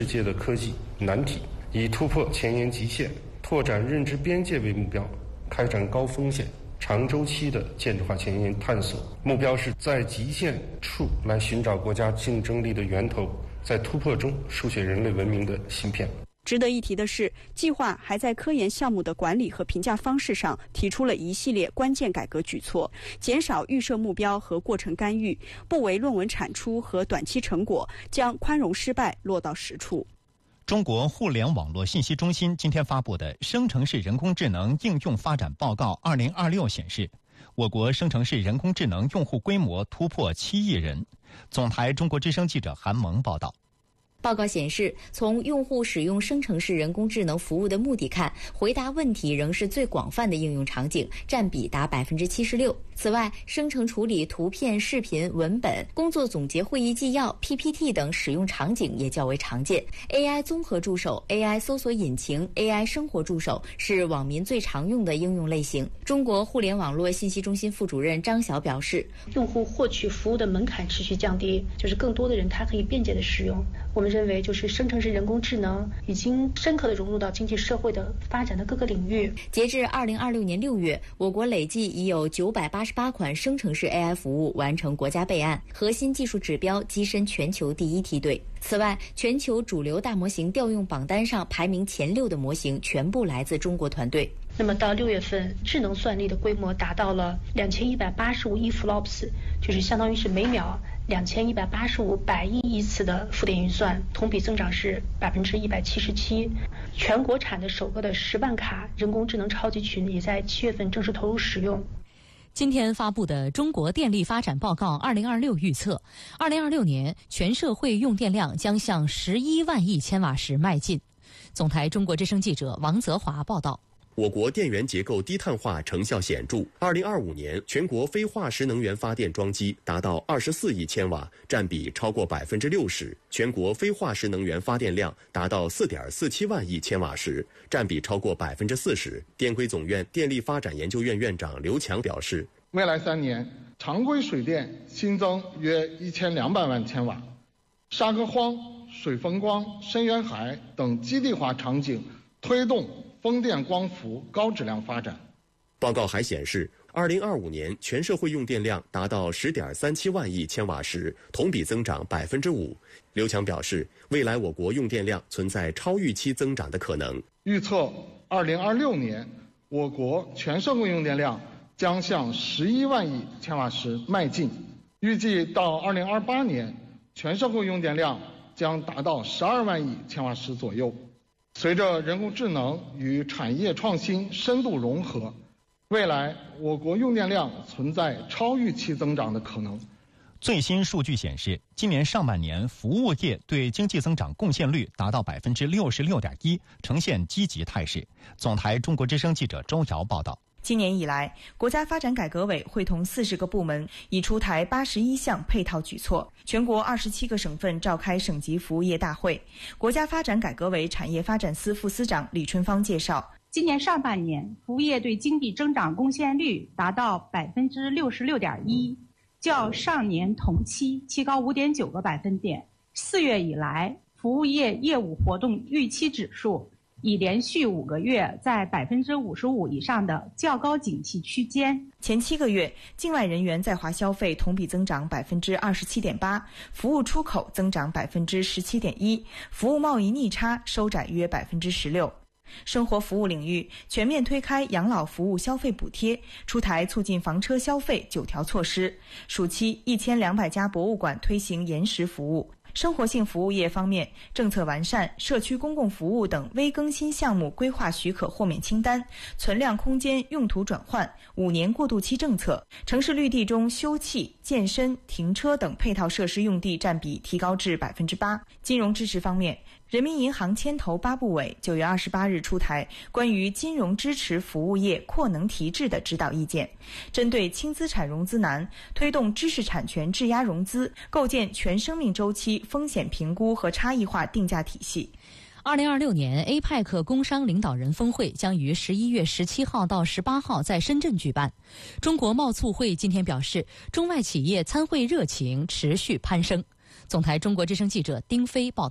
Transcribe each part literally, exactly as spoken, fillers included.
世界的科技难题，以突破前沿极限、拓展认知边界为目标，开展高风险、长周期的建制化前沿探索。目标是在极限处来寻找国家竞争力的源头，在突破中书写人类文明的芯片。 值得一提的是，计划还在科研项目的管理和评价方式上提出了一系列关键改革举措，减少预设目标和过程干预，不为论文产出和短期成果，将宽容失败落到实处。 中国互联网络信息中心今天发布的生成式人工智能应用发展报告二零二六显示，我国生成式人工智能用户规模突破七亿人。总台中国之声记者韩萌报道。 报告显示，从用户使用生成式人工智能服务的目的看，回答问题仍是最广泛的应用场景，占比达百分之七十六。此外，生成处理图片、视频、文本、工作总结会议纪要、P P T 等使用场景也较为常见。A I 综合助手、A I 搜索引擎、A I 生活助手是网民最常用的应用类型。中国互联网络信息中心副主任张晓表示， 用户获取服务的门槛持续降低，就是更多的人他可以便捷的使用。我们认为，就是生成式人工智能已经深刻的融入到经济社会的发展的各个领域。 截至二零二六年六月，我国累计已有九百八十八款生成式 A I 服务完成国家备案，核心技术指标跻身全球第一梯队。此外，全球主流大模型调用榜单上排名前六的模型全部来自中国团队。 那么到六月份，智能算力的规模达到了两千一百八十五亿 flops， 就是相当于是每秒两千一百八十五百亿亿次的负点运算，同比增长是百分之一百七十七。全国产的首个的十万卡人工智能超级群也在七月份正式投入使用。 今天发布的《中国电力发展报告二零二六》预测，二零二六年全社会用电量将向十一万亿千瓦时迈进。总台中国之声记者王泽华报道。 我国电源结构低碳化成效显著。二零二五年，全国非化石能源发电装机达到二十四亿千瓦，占比超过百分之六十。全国非化石能源发电量达到四点四七万亿千瓦时，占比超过百分之四十。电规总院电力发展研究院院长刘强表示， 未来三年，常规水电新增约一千两百万千瓦，沙壳荒、水风光、深渊海等基地化场景推动风电光伏高质量发展。 报告还显示，二零二五年全社会用电量达到十点三七万亿千瓦时，同比增长百分之五。刘强表示，未来我国用电量存在超预期增长的可能。 预测二零二六年，我国全社会用电量将向十一万亿千瓦时迈进。预计到二零二八年，全社会用电量将达到十二万亿千瓦时左右。随着人工智能与产业创新深度融合，未来我国用电量存在超预期增长的可能。 最新数据显示，今年上半年服务业对经济增长贡献率达到百分之六十六点一，呈现积极态势。总台中国之声记者周瑶报道。 今年以来，国家发展改革委会同四十个部门已出台八十一项配套举措，全国二十七个省份召开省级服务业大会。国家发展改革委产业发展司副司长李春芳介绍， 今年上半年，服务业对经济增长贡献率达到百分之六十六点一，较上年同期提高五点九个百分点。四月以来，服务业业务活动预期指数已连续五个月在百分之五十五以上的较高景气区间。 前七个月，境外人员在华消费同比增长百分之二十七点八，服务出口增长百分之十七点一，服务贸易逆差收窄约百分之十六。生活服务领域全面推开养老服务消费补贴，出台促进房车消费九条措施。暑期一千两百家博物馆推行延时服务。生活性服务业方面，政策完善社区公共服务等微更新项目规划许可豁免清单，存量空间用途转换五年过渡期政策，城市绿地中休憩、健身、停车等配套设施用地占比提高至百分之八。金融支持方面，人民银行牵头八部委九月二十八日出台关于金融支持服务业扩能提质的指导意见，针对轻资产融资难，推动知识产权质押融资，构建全生命周期风险评估和差异化定价体系。 二零二六年 A P E C 工商领导人峰会将于十一月十七号到十八号在深圳举办。中国贸促会今天表示，中外企业参会热情持续攀升。总台中国之声记者丁飞报道。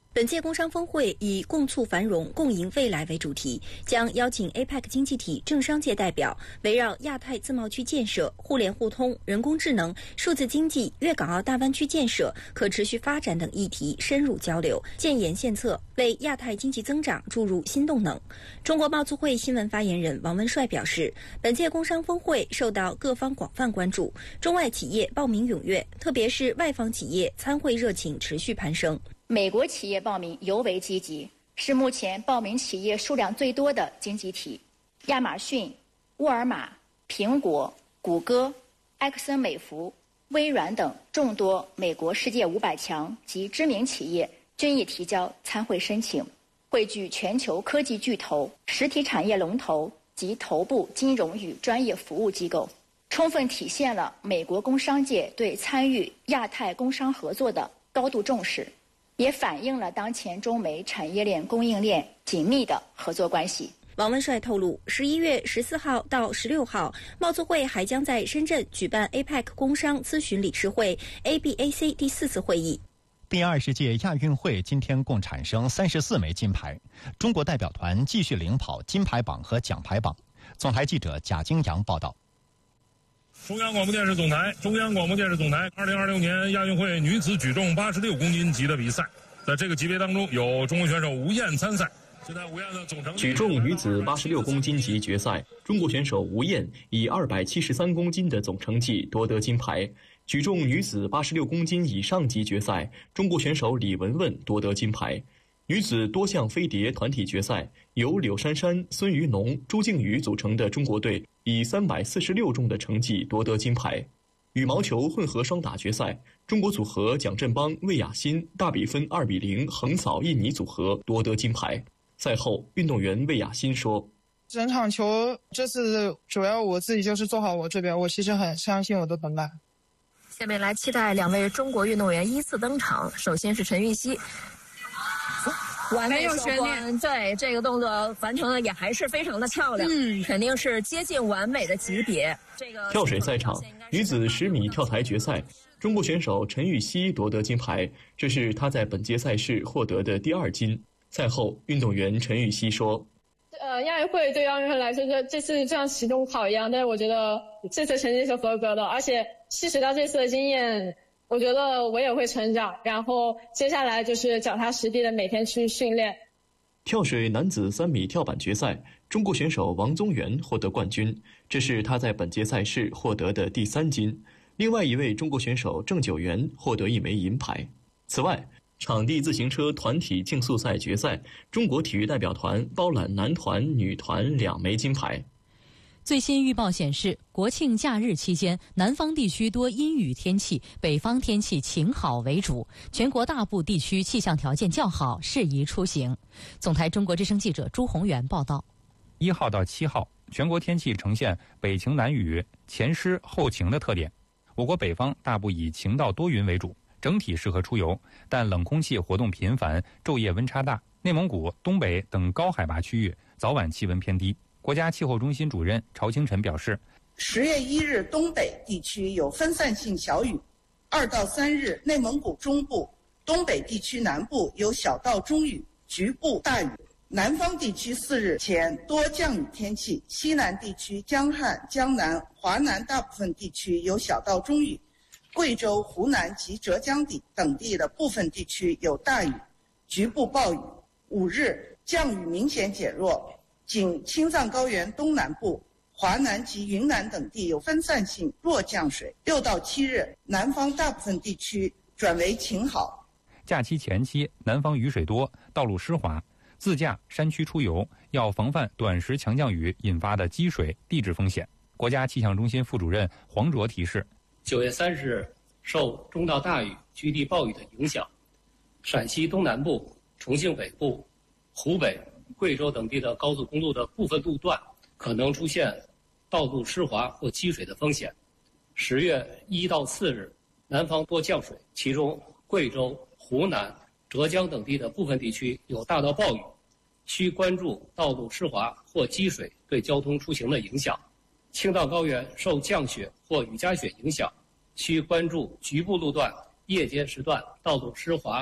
本届工商峰会以共促繁荣、共赢未来为主题，将邀请 A P E C 经济体政商界代表，围绕亚太自贸区建设、互联互通、人工智能、数字经济、粤港澳大湾区建设、可持续发展等议题深入交流，建言献策，为亚太经济增长注入新动能。中国贸促会新闻发言人王文帅表示，本届工商峰会受到各方广泛关注，中外企业报名踊跃，特别是外方企业参会热情持续攀升。 美国企业报名尤为积极，是目前报名企业数量最多的经济体。亚马逊、沃尔玛、苹果、谷歌、埃克森美孚、微软等众多美国世界五百强及知名企业均已提交参会申请，汇聚全球科技巨头、实体产业龙头及头部金融与专业服务机构，充分体现了美国工商界对参与亚太工商合作的高度重视，也反映了当前中美产业链供应链紧密的合作关系。 王文帅透露，十一月十四号到十六号，贸促会还将在深圳举办 A P E C 工商咨询理事会 A B A C 第四次会议。 第二十届亚运会今天共产生三十四枚金牌，中国代表团继续领跑金牌榜和奖牌榜。总台记者贾京阳报道。 中央广播电视总台，中央广播电视总台，二零二六年亚运会女子举重八十六公斤级的比赛，在这个级别当中有中国选手吴燕参赛。现在吴燕的总成绩。 举重女子八十六公斤级决赛，中国选手吴燕以二百七十三公斤的总成绩夺得金牌。举重女子八十六公斤以上级决赛，中国选手李雯雯夺得金牌。女子多项飞碟团体决赛，由柳珊珊、孙于农、朱静宇组成的中国队以三百四十六重的成绩夺得金牌。羽毛球混合双打决赛，中国组合蒋振邦、魏雅欣大比分二比零横扫印尼组合夺得金牌。赛后，运动员魏雅欣说：“ 整场球这次主要我自己就是做好我这边，我其实很相信我的本领。” 下面来期待两位中国运动员依次登场。首先是陈芋汐，完美收官，对这个动作完成的也还是非常的漂亮，嗯，肯定是接近完美的级别。这个跳水赛场，女子十米跳台决赛，中国选手陈芋汐夺得金牌，这是她在本届赛事获得的第二金。赛后，运动员陈芋汐说：“ 呃，亚运会对奥运会来说，这这次这样期中考一样，但是我觉得这次成绩是合格的，而且吸取到这次的经验，我觉得我也会成长。然后接下来就是脚踏实地的每天去训练。” 跳水男子三米跳板决赛，中国选手王宗源获得冠军，这是他在本届赛事获得的第三金。另外一位中国选手郑九元获得一枚银牌。此外，场地自行车团体竞速赛决赛，中国体育代表团包揽男团、女团两枚金牌。 最新预报显示，国庆假日期间，南方地区多阴雨天气，北方天气晴好为主，全国大部地区气象条件较好，适宜出行。总台中国之声记者朱宏元报道。 一号到七号，全国天气呈现北晴南雨、前湿后晴的特点。我国北方大部以晴到多云为主，整体适合出游，但冷空气活动频繁，昼夜温差大。内蒙古、东北等高海拔区域早晚气温偏低。国家气候中心主任曹清晨表示， 十月一日东北地区有分散性小雨，二到三日内蒙古中部、东北地区南部有小到中雨，局部大雨。南方地区四日前多降雨天气，西南地区江汉、江南、华南大部分地区有小到中雨。贵州、湖南及浙江地等地的部分地区有大雨，局部暴雨。五日降雨明显减弱，仅青藏高原东南部、华南及云南等地有分散性弱降水。六到七日，南方大部分地区转为晴好。 假期前期，南方雨水多，道路湿滑，自驾山区出游要防范短时强降雨引发的积水、地质风险。国家气象中心副主任黄卓提示， 九月三十日，受中到大雨、局地暴雨的影响，陕西东南部、重庆北部、湖北、贵州等地的高速公路的部分路段可能出现道路湿滑或积水的风险。十月一到四日，南方多降水，其中贵州、湖南、浙江等地的部分地区有大到暴雨，需关注道路湿滑或积水对交通出行的影响。青藏高原受降雪或雨夹雪影响，需关注局部路段夜间时段道路湿滑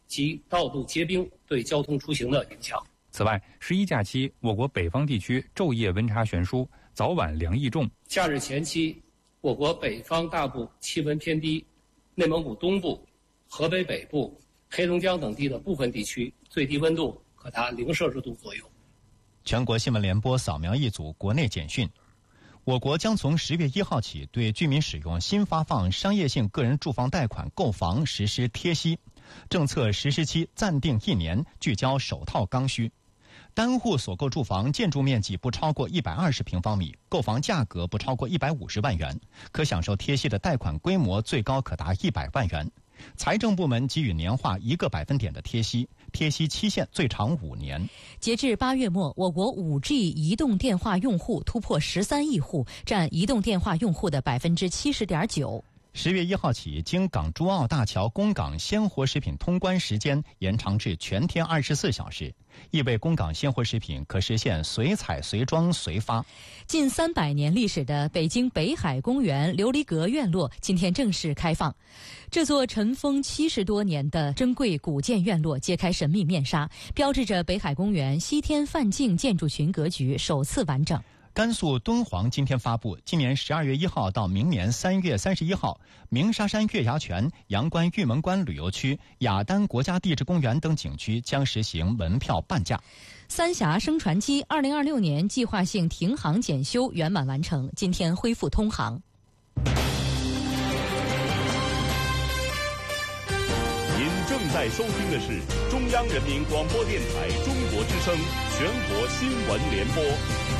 及道路结冰对交通出行的影响。 此外，十一假期我国北方地区昼夜温差悬殊，早晚凉意重。 假日前期，我国北方大部气温偏低，内蒙古东部、河北北部、黑龙江等地的部分地区最低温度可达零摄氏度左右。 全国新闻联播扫描一组国内简讯。我国将从十月一号起对居民使用新发放商业性个人住房贷款购房实施贴息，政策实施期暂定一年，聚焦首套刚需。单户所购住房建筑面积不超过一百二十平方米，购房价格不超过一百五十万元，可享受贴息的贷款规模最高可达一百万元。财政部门给予年化一个百分点的贴息，贴息期限最长五年。 截至八月末，我国 五 G 移动电话用户突破十三亿户，占移动电话用户的百分之七十点九。 十月一号起，经港珠澳大桥供港鲜活食品通关时间延长至全天二十四小时，意味供港鲜活食品可实现随采随装随发。 近三百年历史的北京北海公园琉璃阁院落今天正式开放。这座尘封七十多年的珍贵古建院落揭开神秘面纱，标志着北海公园西天梵境建筑群格局首次完整。 甘肃敦煌今天发布，今年十二月一号到明年三月三十一号，鸣沙山月牙泉、阳关玉门关旅游区、雅丹国家地质公园等景区将实行门票半价。 三峡升船机二零二六年计划性停航检修圆满完成，今天恢复通航。 您正在收听的是中央人民广播电台中国之声全国新闻联播。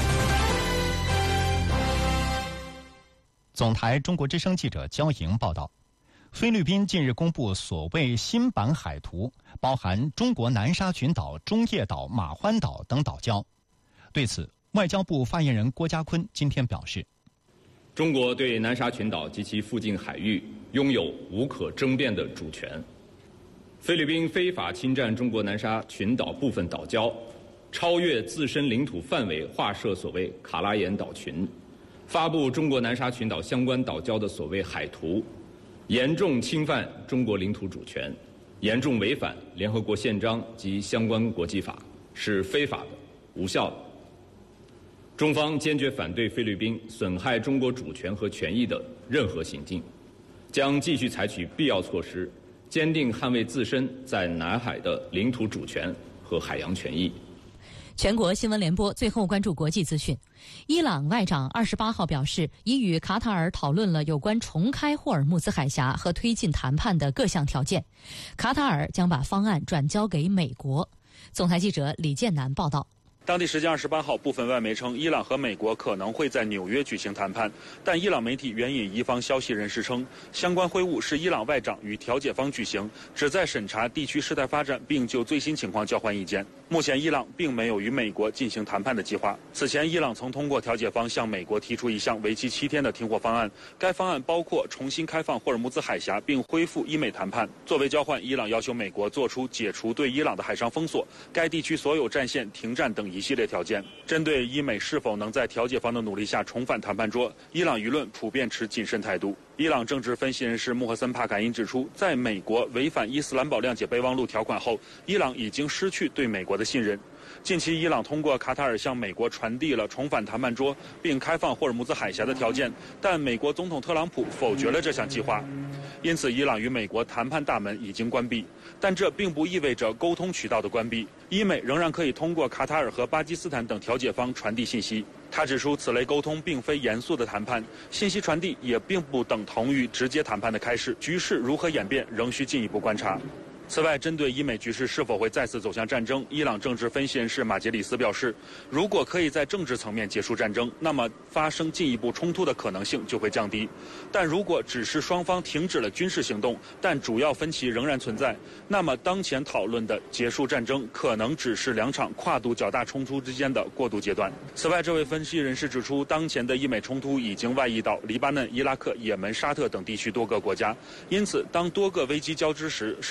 总台中国之声记者焦莹报道，菲律宾近日公布所谓新版海图，包含中国南沙群岛、中业岛、马欢岛等岛礁。对此，外交部发言人郭家坤今天表示， 中国对南沙群岛及其附近海域拥有无可争辩的主权。菲律宾非法侵占中国南沙群岛部分岛礁，超越自身领土范围划设所谓卡拉岩岛群，发布中国南沙群岛相关岛礁的所谓海图，严重侵犯中国领土主权，严重违反联合国宪章及相关国际法，是非法的、无效的。中方坚决反对菲律宾损害中国主权和权益的任何行径，将继续采取必要措施，坚定捍卫自身在南海的领土主权和海洋权益。 全国新闻联播最后关注国际资讯。伊朗外长二十八号表示，已与卡塔尔讨论了有关重开霍尔木兹海峡和推进谈判的各项条件，卡塔尔将把方案转交给美国。总台记者李建南报道。 当地时间二十八号，部分外媒称，伊朗和美国可能会在纽约举行谈判，但伊朗媒体援引伊方消息人士称，相关会晤是伊朗外长与调解方举行，旨在审查地区事态发展，并就最新情况交换意见。目前，伊朗并没有与美国进行谈判的计划。此前，伊朗曾通过调解方向美国提出一项为期七天的停火方案，该方案包括重新开放霍尔木兹海峡，并恢复伊美谈判。作为交换，伊朗要求美国做出解除对伊朗的海上封锁、该地区所有战线停战等一系列条件。针对伊美是否能在调解方的努力下重返谈判桌，伊朗舆论普遍持谨慎态度。伊朗政治分析人士穆赫森·帕坎因指出，在美国违反伊斯兰堡谅解备忘录条款后，伊朗已经失去对美国的信任。近期，伊朗通过卡塔尔向美国传递了重返谈判桌并开放霍尔木兹海峡的条件，但美国总统特朗普否决了这项计划。因此，伊朗与美国谈判大门已经关闭，但这并不意味着沟通渠道的关闭。伊美仍然可以通过卡塔尔和巴基斯坦等调解方传递信息。他指出，此类沟通并非严肃的谈判，信息传递也并不等同于直接谈判的开始。局势如何演变，仍需进一步观察。此外，针对伊美局势是否会再次走向战争，伊朗政治分析人士马杰里斯表示，如果可以在政治层面结束战争，那么发生进一步冲突的可能性就会降低。但如果只是双方停止了军事行动，但主要分歧仍然存在，那么当前讨论的结束战争可能只是两场跨度较大冲突之间的过渡阶段。此外，这位分析人士指出，当前的伊美冲突已经外溢到黎巴嫩、伊拉克、也门、沙特等地区多个国家，因此当多个危机交织时，事态发展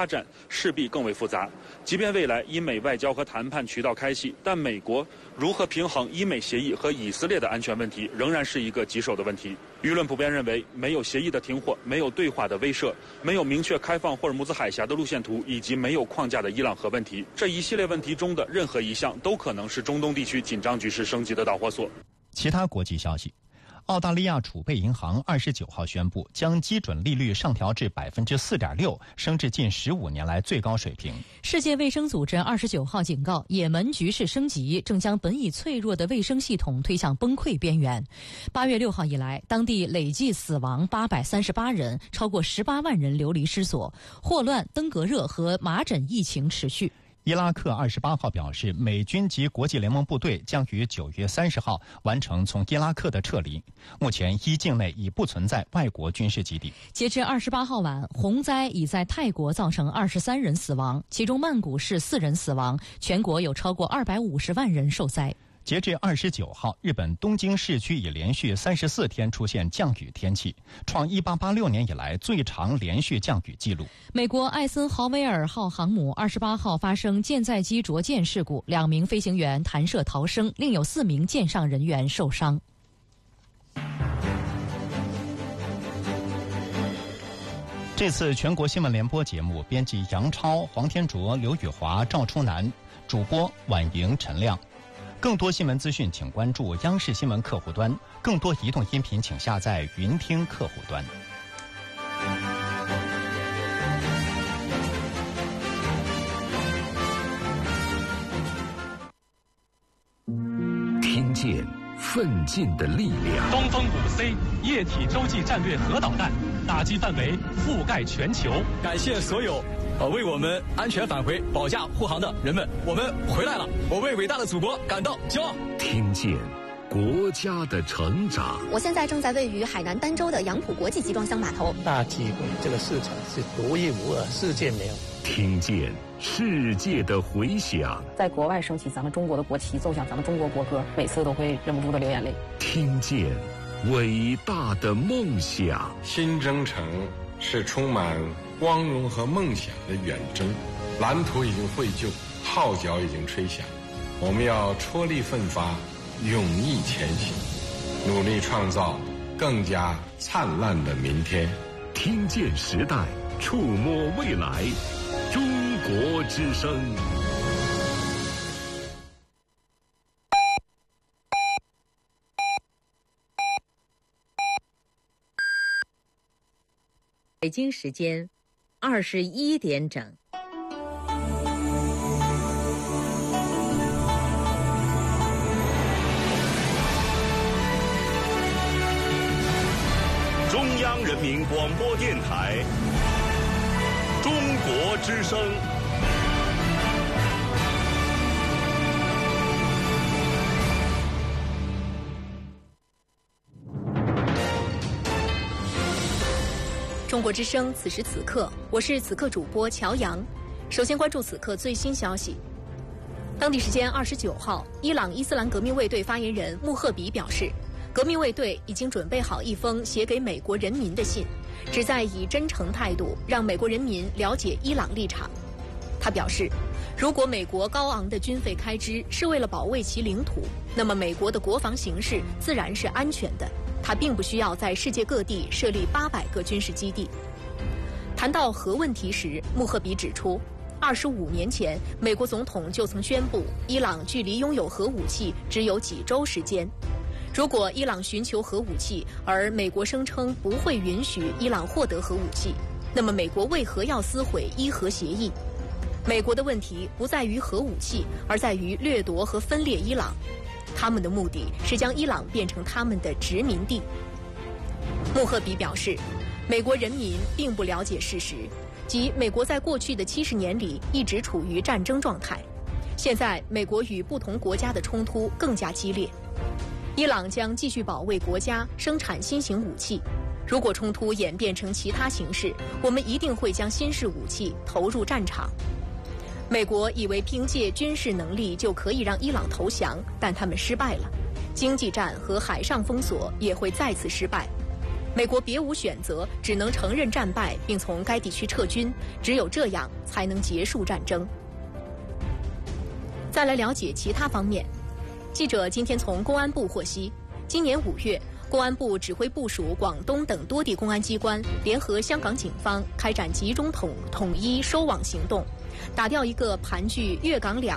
展势必更为复杂。即便未来以美外交和谈判渠道开启，但美国如何平衡伊美协议和以色列的安全问题，仍然是一个棘手的问题。舆论普遍认为，没有协议的停火，没有对话的威慑，没有明确开放霍尔木兹海峡的路线图，以及没有框架的伊朗核问题，这一系列问题中的任何一项都可能是中东地区紧张局势升级的导火索。 其他国际消息。澳大利亚储备银行二十九号宣布，将基准利率上调至百分之四点六，升至近十五年来最高水平。 世界卫生组织二十九号警告，也门局势升级，正将本已脆弱的卫生系统推向崩溃边缘。八月六号以来，当地累计死亡八百三十八人，超过十八万人流离失所。霍乱、登革热和麻疹疫情持续。 伊拉克二十八号表示，美军及国际联盟部队将于九月三十号完成从伊拉克的撤离。目前，伊境内已不存在外国军事基地。 截至二十八号晚，洪灾已在泰国造成二十三人死亡，其中曼谷市四人死亡，全国有超过二百五十万人受灾。 截至二十九号，日本东京市区已连续三十四天出现降雨天气，创一八八六年以来最长连续降雨记录。 美国艾森豪威尔号航母二十八号发生舰载机着舰事故，两名飞行员弹射逃生，另有四名舰上人员受伤。 这次全国新闻联播节目，编辑杨超、黄天卓、刘宇华、赵初南，主播婉莹、陈亮。更多新闻资讯，请关注央视新闻客户端；更多移动音频，请下载云听客户端。 听见奋进的力量。 东风五 C 液体洲际战略核导弹打击范围覆盖全球。 感谢所有呃，为我们安全返回保驾护航的人们，我们回来了，我为伟大的祖国感到骄傲。 听见国家的成长。 我现在正在位于海南儋州的杨浦国际集装箱码头。 大机会，这个市场是独一无二，世界没有。 听见世界的回响。 在国外升起咱们中国的国旗，奏响咱们中国国歌，每次都会忍不住的流眼泪。 听见伟大的梦想。 新征程是充满光荣和梦想的远征，蓝图已经绘就，号角已经吹响，我们要踔厉奋发，勇毅前行，努力创造更加灿烂的明天。 听见时代，触摸未来，中国之声。 北京时间二十一点整。 中央人民广播电台，中国之声。 中国之声，此时此刻，我是此刻主播乔阳。首先关注此刻最新消息。当地时间二十九号，伊朗伊斯兰革命卫队发言人穆赫比表示，革命卫队已经准备好一封写给美国人民的信，旨在以真诚态度让美国人民了解伊朗立场。他表示，如果美国高昂的军费开支是为了保卫其领土，那么美国的国防形势自然是安全的。他并不需要在世界各地设立八百个军事基地。谈到核问题时，穆赫比指出，二十五年前，美国总统就曾宣布，伊朗距离拥有核武器只有几周时间。如果伊朗寻求核武器，而美国声称不会允许伊朗获得核武器，那么美国为何要撕毁伊核协议？美国的问题不在于核武器，而在于掠夺和分裂伊朗。他们的目的是将伊朗变成他们的殖民地。穆赫比表示，美国人民并不了解事实，即美国在过去的七十年里一直处于战争状态。现在，美国与不同国家的冲突更加激烈。伊朗将继续保卫国家，生产新型武器。如果冲突演变成其他形式，我们一定会将新式武器投入战场。美国以为凭借军事能力就可以让伊朗投降，但他们失败了。经济战和海上封锁也会再次失败。 美国别无选择，只能承认战败，并从该地区撤军，只有这样才能结束战争。再来了解其他方面。记者今天从公安部获悉，今年五月，公安部指挥部署广东等多地公安机关联合香港警方开展集中统统一收网行动，打掉一个盘踞粤港两